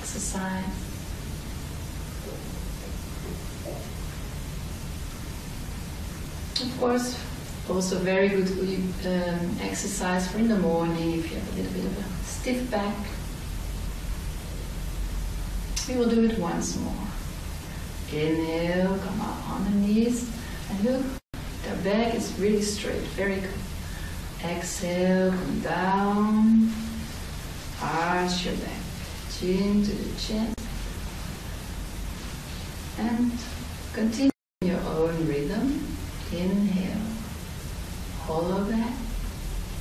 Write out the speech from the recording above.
exercise. Of course, also very good exercise for in the morning if you have a little bit of a stiff back. We will do it once more. Inhale, come up on the knees, and look, the back is really straight, very good. Exhale, come down, arch your back, chin to the chest, and continue.